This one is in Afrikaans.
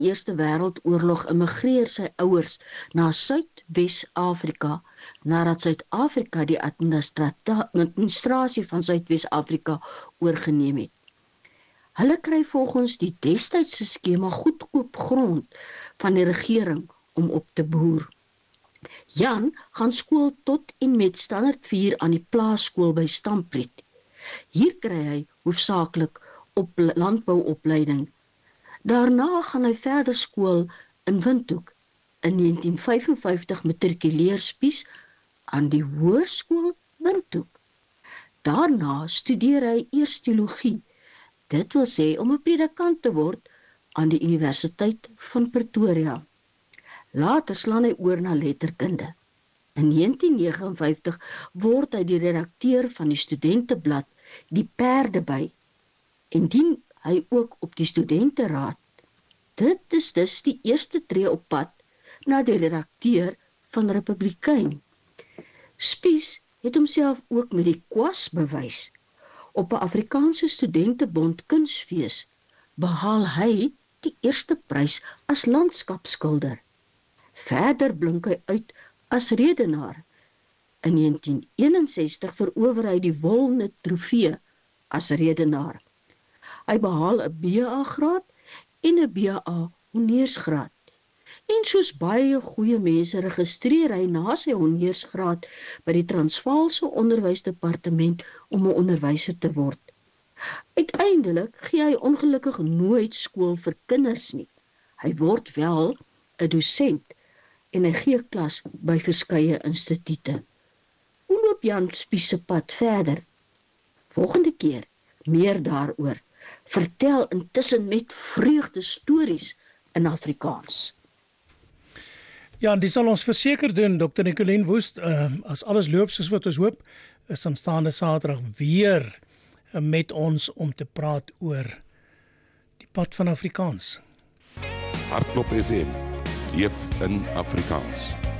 Eerste Wêreldoorlog immigreer sy ouers na Suidwes-Afrika, nadat Suid-Afrika die administrasie van Suidwes-Afrika oorgeneem het. Hulle kry volgens die destydse skema goedkoop grond van die regering om op te boer. Jan gaan skool tot en met standaard 4 aan die plaasskool by Stampriet. Hier kry hy hoofsaaklik landbouopleiding. Daarna gaan hy verder skool in Windhoek. In 1955 matrikuleer Spies aan die Hoërskool Windhoek. Daarna studeer hy eers teologie. Dit wil sê om 'n predikant te word aan die Universiteit van Pretoria. Later slaan hy oor na letterkunde. In 1959 word hy die redakteur van die studenteblad Die Perdeby en dien hy ook op die studenteraad. Dit is dus die eerste tree op pad na die redakteur van Republikein. Spies het homself ook met die kwas bewys. Op 'n Afrikaanse studentebond kunsfees behaal hy die eerste prys as landskapskilder. Verder blink hy uit as redenaar. In 1961 verower hy die Walnut Trofee as redenaar. Hy behaal 'n BA-graad en 'n BA honeursgraad. En soos baie goeie mense registreer hy na sy honeursgraad by die Transvaalse Onderwysdepartement om 'n onderwyser te word. Uiteindelik gee hy ongelukkig nooit skool vir kinders nie. Hy word wel 'n dosent en hy gee klas by verskeie instituute. Hoe loop Jan Spies se pad verder? Volgende keer meer daaroor. Vertel intussen met vreugde stories in Afrikaans. Ja, en die sal ons verseker doen, Dr. Nicolien Woest, as alles loop soos wat ons hoop, is aanstaande Saterdag weer met ons om te praat oor die pad van Afrikaans. Hardloop FM, leef in Afrikaans.